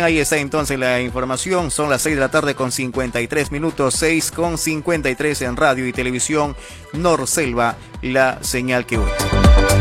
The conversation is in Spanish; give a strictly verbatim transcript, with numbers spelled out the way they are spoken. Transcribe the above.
ahí está entonces la información. Son las seis de la tarde con cincuenta y tres minutos, seis con cincuenta y tres en radio y televisión Norselva, la señal que une.